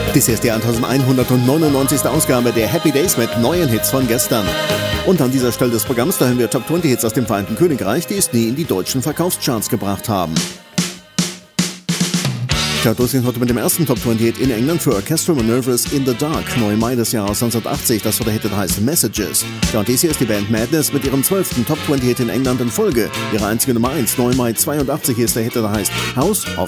Dies ist die 1199. Ausgabe der Happy Days mit neuen Hits von gestern. Und an dieser Stelle des Programms, da hören wir Top 20 Hits aus dem Vereinigten Königreich, die es nie in die deutschen Verkaufscharts gebracht haben. Schaut los heute mit dem ersten Top 20 Hit in England für Orchestral Manoeuvres in the Dark, neu im Mai des Jahres 1980. Das war der Hit, der heißt Messages. Ja, und dies hier ist die Band Madness mit ihrem 12. Top 20 Hit in England in Folge. Ihre einzige Nummer 1, neu im Mai 82, hier ist der Hit, der heißt House of